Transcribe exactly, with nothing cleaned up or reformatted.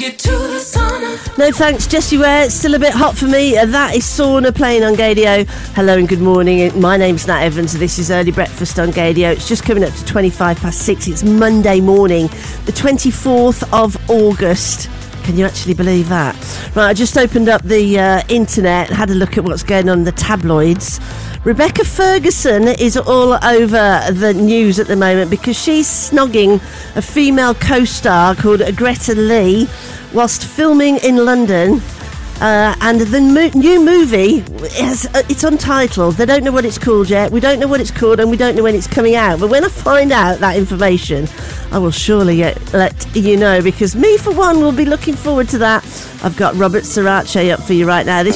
you to the sauna. No thanks, Jessie Ware. It's still a bit hot for me. Uh, That is Sauna playing on Gadio. Hello and good morning. My name's Nat Evans. This is Early Breakfast on Gadio. It's just coming up to twenty-five past six. It's Monday morning, the twenty-fourth of August. Can you actually believe that? Right, I just opened up the uh, internet and had a look at what's going on in the tabloids. Rebecca Ferguson is all over the news at the moment because she's snogging a female co-star called Greta Lee whilst filming in London. Uh, and the mo- new movie, has, uh, it's untitled. They don't know what it's called yet. We don't know what it's called and we don't know when it's coming out. But when I find out that information, I will surely get, let you know, because me, for one, will be looking forward to that. I've got Robert Sriracha up for you right now. This